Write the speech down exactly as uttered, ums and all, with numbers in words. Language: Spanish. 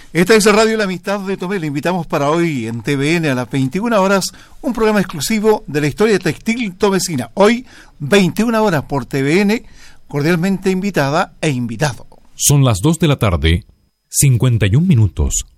Esta es Radio La Amistad de Tomé. Le invitamos para hoy en T V N a las veintiuna horas un programa exclusivo de la historia textil tomecina. Hoy, veintiuna horas por T V N, cordialmente invitada e invitado. Son las dos de la tarde, cincuenta y un minutos.